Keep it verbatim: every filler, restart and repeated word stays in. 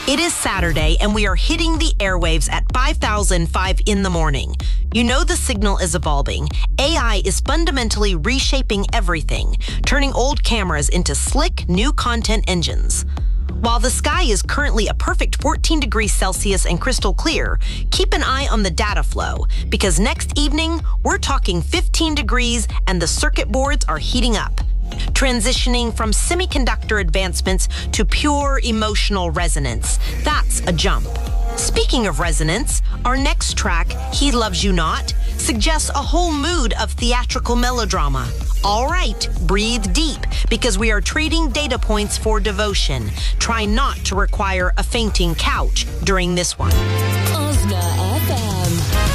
It is Saturday, and we are hitting the airwaves at five thousand five in the morning. You know the signal is evolving. A I is fundamentally reshaping everything, turning old cameras into slick, new content engines. While the sky is currently a perfect fourteen degrees Celsius and crystal clear, keep an eye on the data flow, because next evening, we're talking fifteen degrees and the circuit boards are heating up, transitioning from semiconductor advancements to pure emotional resonance. That's a jump. Speaking of resonance, our next track, He Loves You Not, suggests a whole mood of theatrical melodrama. All right, breathe deep, because we are trading data points for devotion. Try not to require a fainting couch during this one.